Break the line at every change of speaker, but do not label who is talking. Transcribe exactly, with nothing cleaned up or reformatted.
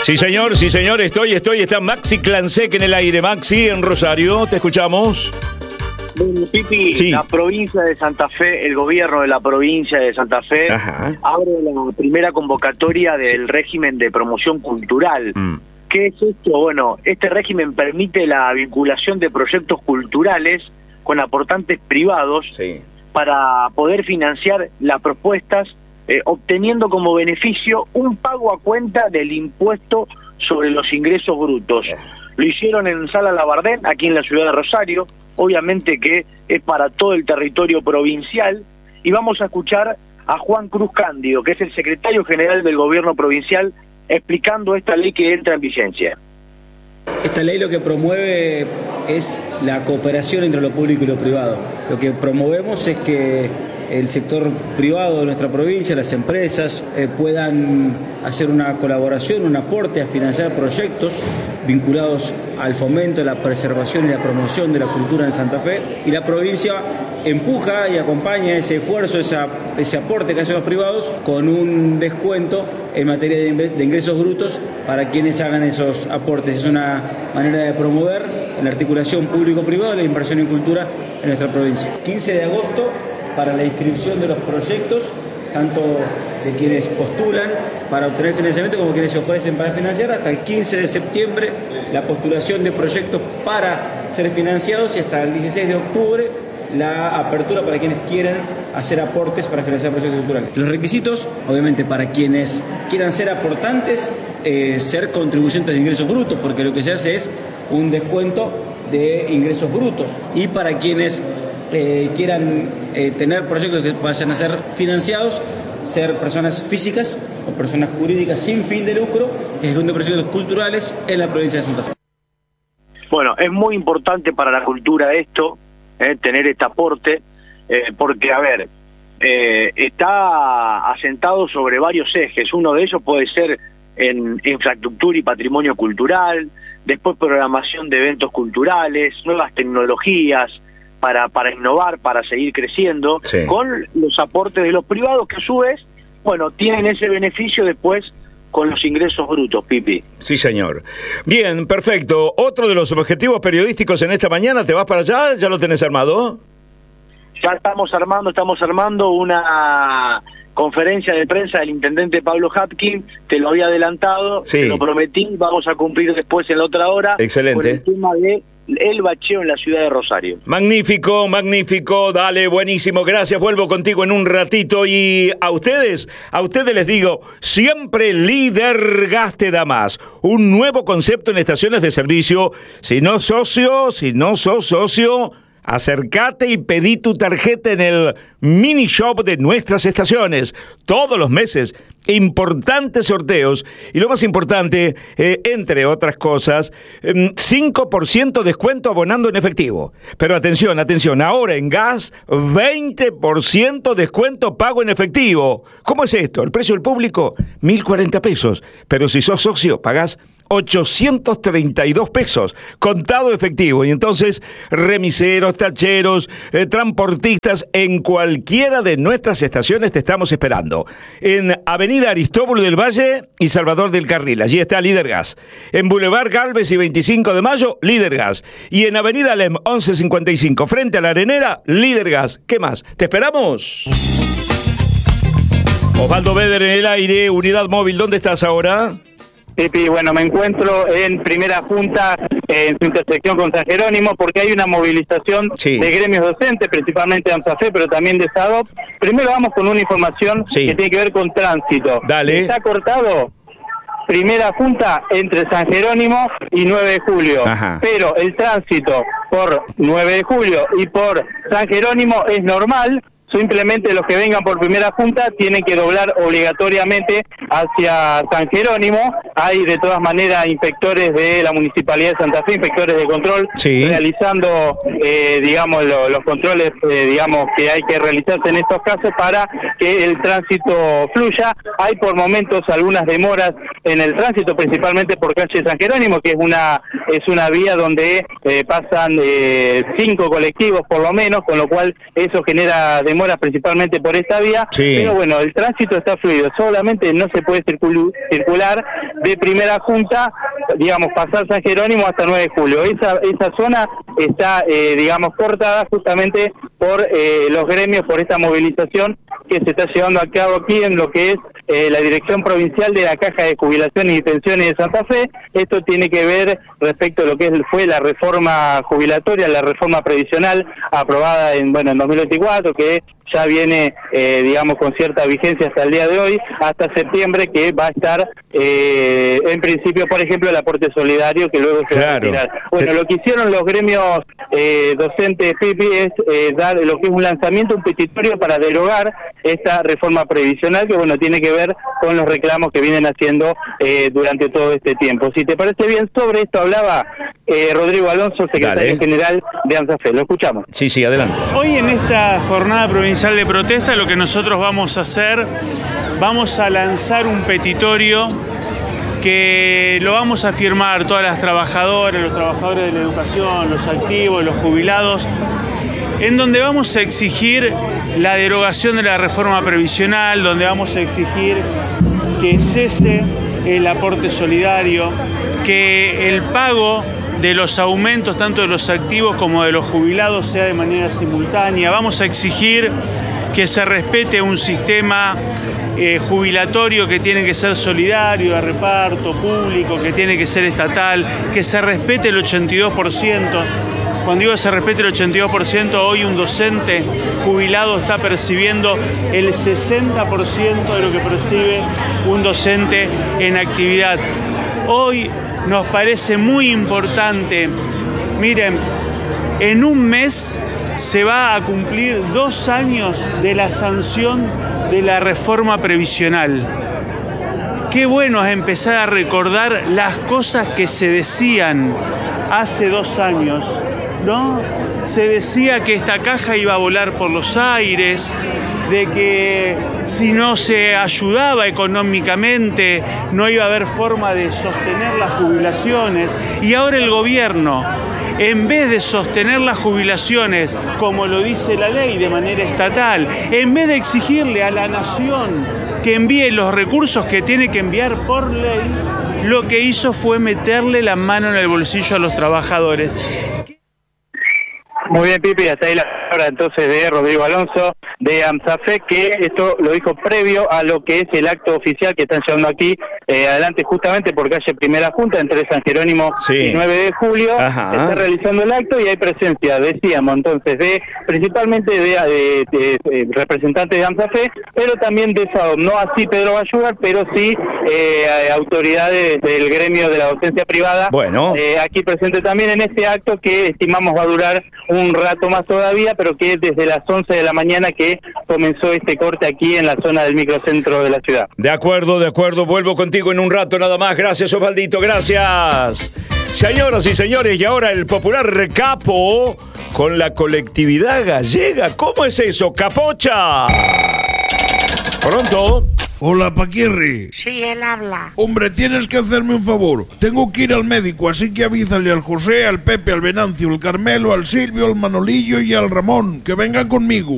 Sí, señor, sí, señor, estoy, estoy, está Maxi Clansec en el aire. Maxi, en Rosario, te escuchamos.
Bueno, Pipi,
sí.
La provincia de Santa Fe, el gobierno de la provincia de Santa Fe,
Ajá.
abre la primera convocatoria del régimen de promoción cultural. Mm. ¿Qué es esto? Bueno, este régimen permite la vinculación de proyectos culturales con aportantes privados sí. para poder financiar las propuestas, eh, obteniendo como beneficio un pago a cuenta del impuesto sobre los ingresos brutos. Yeah. Lo hicieron en Sala Labardén, aquí en la ciudad de Rosario, obviamente que es para todo el territorio provincial, y vamos a escuchar a Juan Cruz Cándido, que es el secretario general del gobierno provincial, explicando esta ley que entra en vigencia.
Esta ley lo que promueve es la cooperación entre lo público y lo privado. Lo que promovemos es que el sector privado de nuestra provincia, las empresas, eh, puedan hacer una colaboración, un aporte a financiar proyectos vinculados al fomento, la preservación y la promoción de la cultura en Santa Fe, y la provincia empuja y acompaña ese esfuerzo, esa, ese aporte que hacen los privados con un descuento en materia de ingresos brutos para quienes hagan esos aportes. Es una manera de promover la articulación público-privada, la inversión en cultura en nuestra provincia. quince de agosto para la inscripción de los proyectos, tanto de quienes postulan para obtener financiamiento como quienes se ofrecen para financiar, hasta el quince de septiembre la postulación de proyectos para ser financiados, y hasta el dieciséis de octubre la apertura para quienes quieran hacer aportes para financiar proyectos culturales. Los requisitos, obviamente, para quienes quieran ser aportantes, eh, ser contribuyentes de ingresos brutos, porque lo que se hace es un descuento de ingresos brutos, y para quienes eh, quieran eh, tener proyectos que vayan a ser financiados, ser personas físicas o personas jurídicas sin fin de lucro que ejecuten proyectos culturales en la provincia de Santa Fe.
Bueno, es muy importante para la cultura esto, eh, tener este aporte, eh, porque, a ver, eh, está asentado sobre varios ejes. Uno de ellos puede ser en infraestructura y patrimonio cultural, después programación de eventos culturales, nuevas tecnologías, para para innovar, para seguir creciendo, sí. con los aportes de los privados, que a su vez, bueno, tienen ese beneficio después con los ingresos brutos, Pipi.
Sí, señor. Bien, perfecto. Otro de los objetivos periodísticos en esta mañana, ¿te vas para allá? ¿Ya lo tenés armado?
Ya estamos armando, estamos armando una conferencia de prensa del intendente Pablo Hapkin, te lo había adelantado, sí. te lo prometí, vamos a cumplir después en la otra hora.
Excelente.
Con el tema de el bacheo en la ciudad de Rosario.
Magnífico, magnífico, dale, buenísimo, gracias, vuelvo contigo en un ratito. Y a ustedes, a ustedes les digo, siempre Líder Gas te da más, un nuevo concepto en estaciones de servicio. Si no socio, si no sos socio, acércate y pedí tu tarjeta en el mini shop de nuestras estaciones. Todos los meses, importantes sorteos. Y lo más importante, eh, entre otras cosas, eh, cinco por ciento descuento abonando en efectivo. Pero atención, atención, ahora en gas, veinte por ciento descuento pago en efectivo. ¿Cómo es esto? El precio del público, mil cuarenta pesos. Pero si sos socio, pagás ochocientos treinta y dos pesos, contado efectivo. Y entonces, remiseros, tacheros, eh, transportistas, en cualquiera de nuestras estaciones te estamos esperando. En Avenida Aristóbulo del Valle y Salvador del Carril, allí está Líder Gas. En Boulevard Galvez y veinticinco de mayo, Líder Gas. Y en Avenida Lem once cincuenta y cinco, frente a la Arenera, Líder Gas. ¿Qué más? ¡Te esperamos! Osvaldo Beder en el aire, Unidad Móvil, ¿dónde estás ahora?
Pipi, bueno, me encuentro en Primera Junta, en su intersección con San Jerónimo, porque hay una movilización sí. de gremios docentes, principalmente de AMSAFE, pero también de SADOP. Primero vamos con una información sí. que tiene que ver con tránsito.
Dale.
Está cortado Primera Junta entre San Jerónimo y nueve de julio. Ajá. Pero el tránsito por nueve de julio y por San Jerónimo es normal. Simplemente los que vengan por Primera Junta tienen que doblar obligatoriamente hacia San Jerónimo. Hay de todas maneras inspectores de la Municipalidad de Santa Fe, inspectores de control, sí. realizando, eh, digamos, lo, los controles, eh, digamos, que hay que realizarse en estos casos para que el tránsito fluya. Hay por momentos algunas demoras en el tránsito, principalmente por calle San Jerónimo, que es una es una vía donde eh, pasan eh, cinco colectivos por lo menos, con lo cual eso genera demoras principalmente por esta vía, sí. pero bueno, el tránsito está fluido, solamente no se puede circul circular de Primera Junta, digamos, pasar San Jerónimo hasta nueve de julio. Esa, esa zona está, eh, digamos, cortada justamente por eh, los gremios, por esta movilización que se está llevando a cabo aquí en lo que es eh, la Dirección Provincial de la Caja de Jubilaciones y Pensiones de Santa Fe. Esto tiene que ver respecto a lo que fue la reforma jubilatoria, la reforma previsional aprobada en, bueno, en dos mil veinticuatro, que ya viene, eh, digamos, con cierta vigencia hasta el día de hoy, hasta septiembre, que va a estar, eh, en principio, por ejemplo, el aporte solidario, que luego se claro. va a retirar. Bueno, lo que hicieron los gremios eh, docentes Pipi es eh, dar lo que es un lanzamiento, un petitorio para derogar esta reforma previsional, que, bueno, tiene que ver con los reclamos que vienen haciendo eh, durante todo este tiempo. Si te parece bien, sobre esto hablaba eh, Rodrigo Alonso, secretario Dale. general de AMSAFE. Lo escuchamos.
Sí, sí, adelante.
Hoy en esta jornada provincial de protesta, lo que nosotros vamos a hacer, vamos a lanzar un petitorio que lo vamos a firmar todas las trabajadoras, los trabajadores de la educación, los activos, los jubilados, en donde vamos a exigir la derogación de la reforma previsional, donde vamos a exigir que cese el aporte solidario, que el pago de los aumentos tanto de los activos como de los jubilados sea de manera simultánea. Vamos a exigir que se respete un sistema eh, jubilatorio que tiene que ser solidario, de reparto, público, que tiene que ser estatal, que se respete el ochenta y dos por ciento. Cuando digo que se respete el ochenta y dos por ciento, hoy un docente jubilado está percibiendo el sesenta por ciento de lo que percibe un docente en actividad. Hoy nos parece muy importante, miren, en un mes se va a cumplir dos años de la sanción de la reforma previsional. Qué bueno es empezar a recordar las cosas que se decían hace dos años, ¿no? Se decía que esta caja iba a volar por los aires, de que si no se ayudaba económicamente no iba a haber forma de sostener las jubilaciones. Y ahora el gobierno, en vez de sostener las jubilaciones, como lo dice la ley, de manera estatal, en vez de exigirle a la nación que envíe los recursos que tiene que enviar por ley, lo que hizo fue meterle la mano en el bolsillo a los trabajadores.
Muy bien, Pipi, hasta ahí la palabra entonces de Rodrigo Alonso de AMSAFE, que esto lo dijo previo a lo que es el acto oficial que están llevando aquí eh, adelante justamente por calle Primera Junta, entre San Jerónimo sí. y nueve de julio. Ajá. Se está realizando el acto y hay presencia, decíamos entonces, de principalmente de, de, de, de representantes de AMSAFE, pero también de SADOM, no así Pedro Bayugar, pero sí eh, autoridades del gremio de la docencia privada.
Bueno.
Eh, aquí presente también en este acto que estimamos va a durar un rato más todavía, pero que desde las once de la mañana que comenzó este corte aquí en la zona del microcentro de la ciudad.
De acuerdo, de acuerdo, vuelvo contigo en un rato nada más. Gracias, Osvaldito, gracias. Señoras y señores, y ahora el popular Capo con la colectividad gallega. ¿Cómo es eso, Capocha? Pronto.
Hola, Paquirri.
Sí, él habla.
Hombre, tienes que hacerme un favor. Tengo que ir al médico, así que avísale al José, al Pepe, al Venancio, al Carmelo, al Silvio, al Manolillo y al Ramón, que vengan conmigo.